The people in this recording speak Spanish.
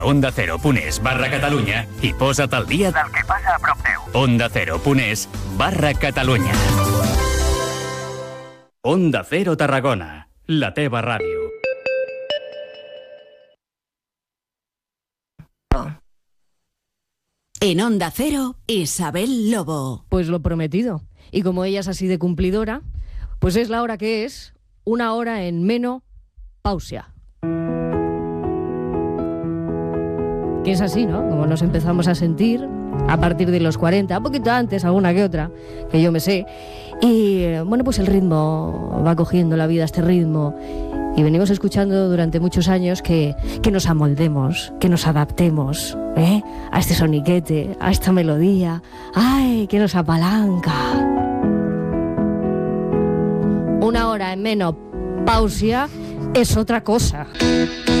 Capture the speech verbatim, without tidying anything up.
Onda Cero Punés barra Catalunya i posa't al dia del que passa a prop teu. Onda Cero Punés barra Catalunya. Onda Cero Tarragona, la teva ràdio. En Onda Cero, Isabel Lobo. Pues lo prometido. Y como ella es así de cumplidora, pues es la hora que es, una hora en menopausia. Que es así, ¿no? Como nos empezamos a sentir a partir de los cuarenta, un poquito antes, alguna que otra, que yo me sé. Y bueno, pues el ritmo va cogiendo la vida, este ritmo. Y venimos escuchando durante muchos años que, que nos amoldemos, que nos adaptemos, ¿eh? A este soniquete, a esta melodía. ¡Ay, que nos apalanca! Una hora en menopausia es otra cosa.